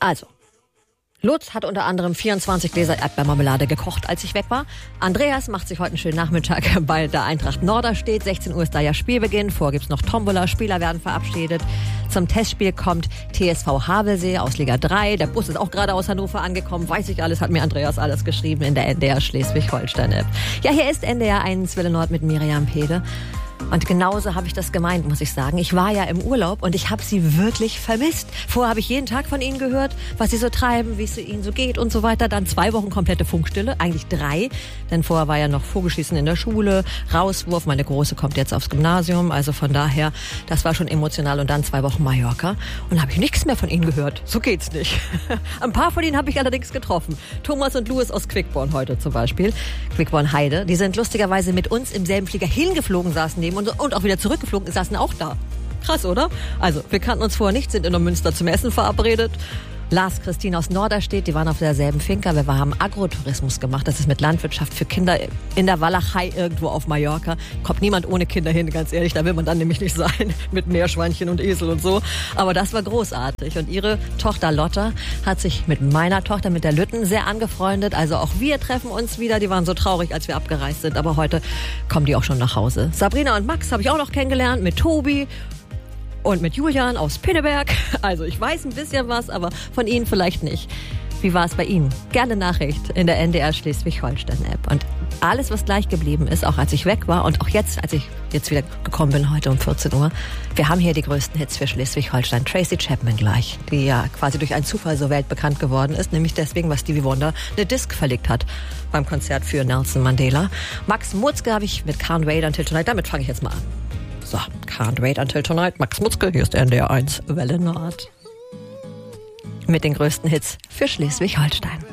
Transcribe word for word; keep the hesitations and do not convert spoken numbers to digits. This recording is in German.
Also, Lutz hat unter anderem vierundzwanzig Gläser Erdbeermarmelade gekocht, als ich weg war. Andreas macht sich heute einen schönen Nachmittag bei der Eintracht Norderstedt. sechzehn Uhr ist da ja Spielbeginn. Vorher gibt's noch Tombola. Spieler werden verabschiedet. Zum Testspiel kommt T S V Havelsee aus Liga drei. Der Bus ist auch gerade aus Hannover angekommen. Weiß ich alles, hat mir Andreas alles geschrieben in der N D R Schleswig-Holstein-App. Ja, hier ist N D R eins Welle Nord mit Miriam Pede. Und genauso habe ich das gemeint, muss ich sagen. Ich war ja im Urlaub und ich habe sie wirklich vermisst. Vorher habe ich jeden Tag von ihnen gehört, was sie so treiben, wie es ihnen so geht und so weiter. Dann zwei Wochen komplette Funkstille, eigentlich drei. Denn vorher war ja noch Vogelschießen in der Schule, Rauswurf. Meine Große kommt jetzt aufs Gymnasium. Also von daher, das war schon emotional. Und dann zwei Wochen Mallorca. Und habe ich nichts mehr von ihnen gehört. So geht's nicht. Ein paar von ihnen habe ich allerdings getroffen. Thomas und Louis aus Quickborn heute zum Beispiel. Quickborn Heide. Die sind lustigerweise mit uns im selben Flieger hingeflogen, saßen neben uns und auch wieder zurückgeflogen, saßen auch da. Krass, oder? Also, wir kannten uns vorher nicht, sind in der Münster zum Essen verabredet. Lars, Christine aus Norderstedt, die waren auf derselben Finca. Wir haben Agrotourismus gemacht. Das ist mit Landwirtschaft für Kinder in der Walachei irgendwo auf Mallorca. Kommt niemand ohne Kinder hin, ganz ehrlich. Da will man dann nämlich nicht sein. Mit Meerschweinchen und Esel und so. Aber das war großartig. Und ihre Tochter Lotta hat sich mit meiner Tochter, mit der Lütten, sehr angefreundet. Also auch wir treffen uns wieder. Die waren so traurig, als wir abgereist sind. Aber heute kommen die auch schon nach Hause. Sabrina und Max habe ich auch noch kennengelernt. Mit Tobi. Und mit Julian aus Pinneberg. Also ich weiß ein bisschen was, aber von Ihnen vielleicht nicht. Wie war es bei Ihnen? Gerne Nachricht in der N D R Schleswig-Holstein-App. Und alles, was gleich geblieben ist, auch als ich weg war und auch jetzt, als ich jetzt wieder gekommen bin, heute um vierzehn Uhr. Wir haben hier die größten Hits für Schleswig-Holstein. Tracy Chapman gleich, die ja quasi durch einen Zufall so weltbekannt geworden ist. Nämlich deswegen, was Stevie Wonder eine Disc verlegt hat beim Konzert für Nelson Mandela. Max Mutzke habe ich mit Can't Wait Until Tonight. Damit fange ich jetzt mal an. So, Can't Wait Until Tonight. Max Mutzke, hier ist N D R eins Welle Nord. Mit den größten Hits für Schleswig-Holstein.